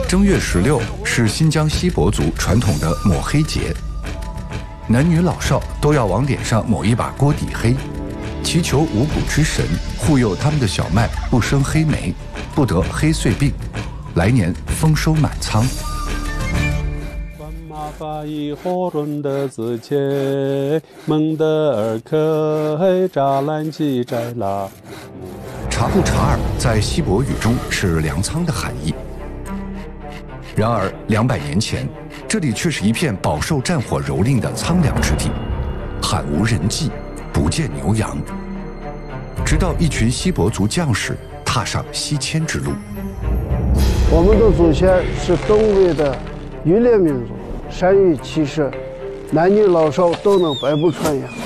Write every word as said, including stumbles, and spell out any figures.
正月十六是新疆锡伯族传统的抹黑节，男女老少都要往脸上抹一把锅底黑，祈求五谷之神护佑他们的小麦不生黑霉，不得黑穗病，来年丰收满仓。 法以火润的自切蒙德尔克黑扎兰基摘拉。 察布查尔在锡伯语中是粮仓的含义。然而两百年前，这里却是一片饱受战火蹂躏的苍凉之地，罕无人迹，不见牛羊。直到一群锡伯族将士踏上西迁之路。 我们的祖先是东魏的渔猎民族，善于骑射，男女老少都能百步穿杨。